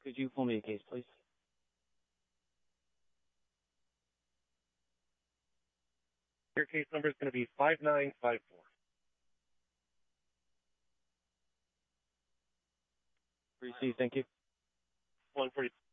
Could you pull me a case, please? Your case number is going to be 5954. Received, thank you. 140.